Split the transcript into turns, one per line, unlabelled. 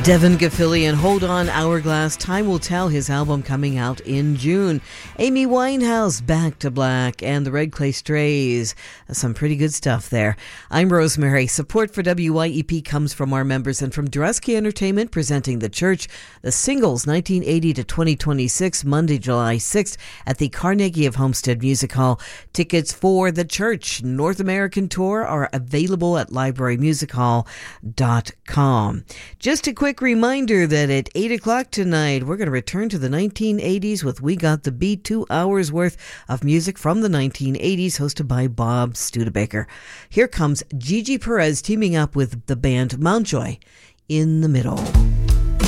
Devin Gafillion, Hold On Hourglass, Time Will Tell, his album coming out in June. Amy Winehouse, Back to Black, and the Red Clay Strays. Some pretty good stuff there. I'm Rosemary. Support for WYEP comes from our members and from Dresky Entertainment, presenting The Church, The Singles 1980 to 2026, Monday, July 6th at the Carnegie of Homestead Music Hall. Tickets for The Church North American Tour are available at librarymusichall.com. Just a quick reminder that at 8 o'clock tonight, we're going to return to the 1980s with We Got the Beat, 2 hours worth of music from the 1980s, hosted by Bob Studebaker. Here comes Gigi Perez teaming up with the band Mountjoy, In the Middle.